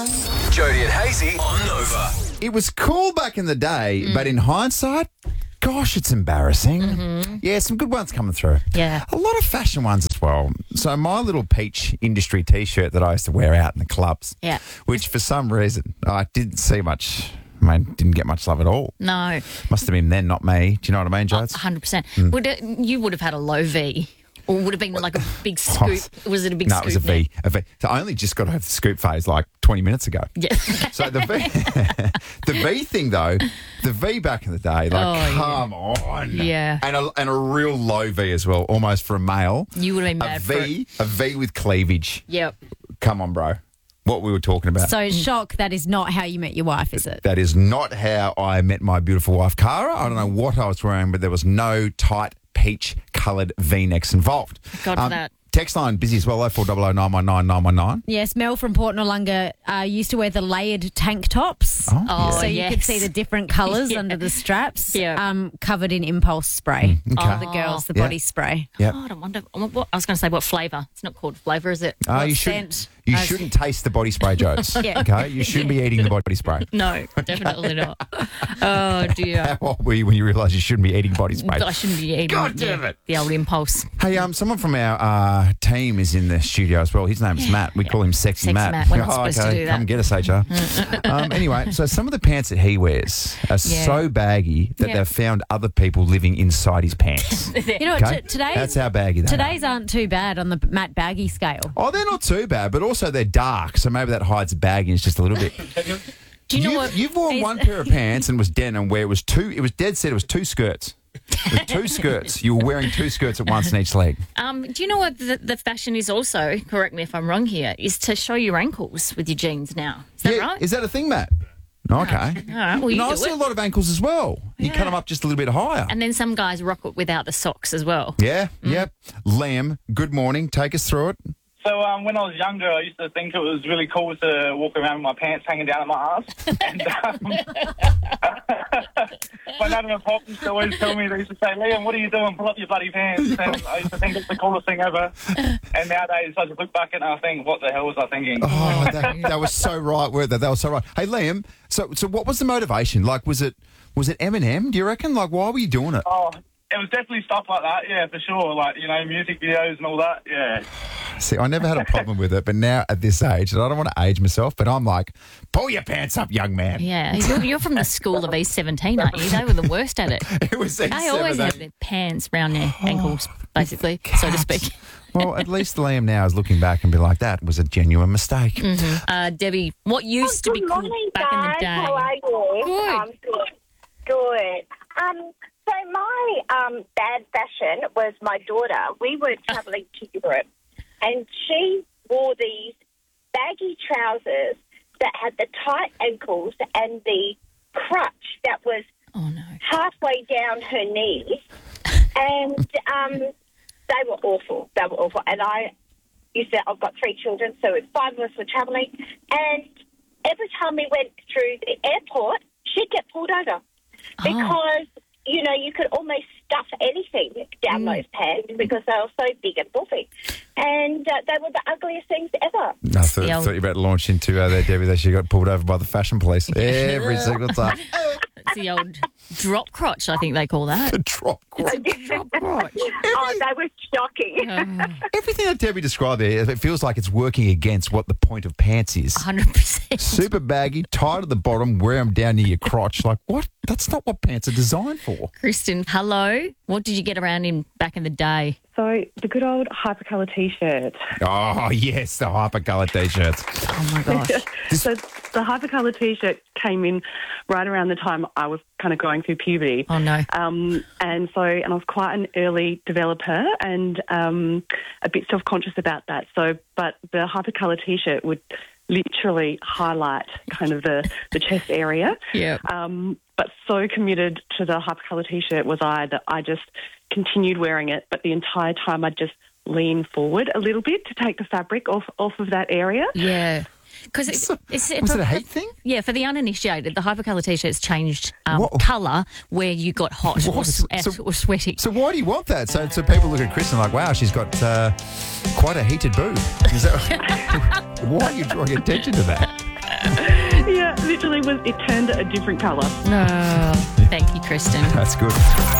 Jody and Hazy on Nova. It was cool back in the day, but in hindsight, gosh, it's embarrassing. Yeah, some good ones coming through. Yeah. A lot of fashion ones as well. So my little Peach Industry T-shirt that I used to wear out in the clubs, Yeah. which for some reason I didn't see much. I mean, didn't get much love at all. No, Must have been them, not me. Do you know what I mean, Jodes? 100%. You would have had a low V, or would have been like a big scoop. Was it a big No, scoop? it was a V. A V. So I only just got over the scoop phase like 20 minutes ago. Yeah. So the V, the V thing though, the V back in the day, like come on, Yeah. and a real low V as well, almost for a male. You would have been A mad for it. a V with cleavage. Yep. Come on, bro. What we were talking about. So, shock, that is not how you met your wife, is it? That is not how I met my beautiful wife, Cara. I don't know what I was wearing, but there was no tight peach-coloured V-necks involved. God for that. Text line busy as well, 0400 919 919. Yes, Mel from Port Noarlunga used to wear the layered tank tops. Oh, So you could yes. see the different colours Yeah. under the straps, Yeah. Covered in impulse spray. Okay. The girls, the Yeah. body spray. Yep. God, I wonder. I was going to say what flavour. It's not called flavour, is it? You What shouldn't. scent? You shouldn't taste the body spray, Jodes. Yeah. Okay, you shouldn't be eating the body spray. No, definitely not. Oh dear. How old were you when you realised you shouldn't be eating body spray? I shouldn't be eating. God damn it. The old impulse. Hey, someone from our team is in the studio as well. His name is Matt. We call him Sexy, Sexy Matt. We're not Oh, supposed to do that. Come get us, HR. Anyway, so some of the pants that he wears are so baggy that Yeah. they've found other people living inside his pants. You know what? Okay? Today's That's how baggy they are. Today's aren't too bad on the Matt Baggy scale. Oh, they're not too bad, but also they're dark, so maybe that hides bagginess just a little bit. Do you know what? You've worn one pair of pants and was denim where it was dead set, it was two skirts. It was two skirts. You were wearing two skirts at once in each leg. Do you know what the fashion is also, correct me if I'm wrong here, is to show your ankles with your jeans now. Is that right? Is that a thing, Matt? Okay. All right, well, you I do see it. a lot of ankles as well. You cut them up just a little bit higher. And then some guys rock it without the socks as well. Yeah, yep. Liam, good morning. Take us through it. So when I was younger, I used to think it was really cool to walk around with my pants hanging down at my ass. And my nan and my pop used to always tell me, they used to say, Liam, what are you doing? Pull up your bloody pants. And I used to think it's the coolest thing ever. And nowadays, I just look back and I think, what the hell was I thinking? Oh, that was so right, weren't they? That was so right. Hey, Liam, so what was the motivation? Like, was it Eminem, do you reckon? Like, why were you doing it? Oh, it was definitely stuff like that, yeah, for sure. Like, music videos and all that, yeah. See, I never had a problem with it, but now at this age, and I don't want to age myself, but I'm like, pull your pants up, young man. Yeah, you're from the school of E17, aren't you? They were the worst at it. It was They always have their pants around their ankles, basically, so to speak. Well, at least Liam now is looking back and be like, that was a genuine mistake. Debbie, what used to be Good cool morning, back in the guys. day? How are you? Good. Good. So my bad fashion was my daughter. We were travelling to Europe, and she wore these baggy trousers that had the tight ankles and the crutch that was halfway down her knees, and they were awful. They were awful. And I've got 3 children, so 5 of us were travelling, and every time we went through the airport, she'd get pulled over because, you could almost stuff anything down those pants because they were so big and buffy. And they were the ugliest things ever. I thought you were about to launch into there, Debbie, that she got pulled over by the fashion police every single time. It's the old drop crotch, I think they call that. The drop crotch. Drop crotch. Oh, they were shocking. Everything that Debbie described there, it feels like it's working against what the point of pants is. 100%. Super baggy, tight at the bottom, wear them down near your crotch. Like, what? That's not what pants are designed for. Kristen, hello. What did you get around in back in the day? So the good old hypercolour T-shirt. Oh, yes, the hypercolour T-shirts. Oh, my gosh. So the hypercolour T-shirt came in right around the time I was kind of going through puberty. Oh, no. And I was quite an early developer and a bit self-conscious about that. But the hypercolour T-shirt would literally highlight kind of the chest area. Yeah. But so committed to the hypercolour T-shirt was I that I just continued wearing it, but the entire time I'd just lean forward a little bit to take the fabric off of that area. Yeah. Because Was it a hate thing? Yeah, for the uninitiated, the hypercolour T-shirts changed What? colour where you got hot or sweaty. So why do you want that? So people look at Kristen like, wow, she's got quite a heated boob. Is that, why are you drawing attention to that? Yeah, literally it turned a different colour. No. Thank you, Kristen. That's good.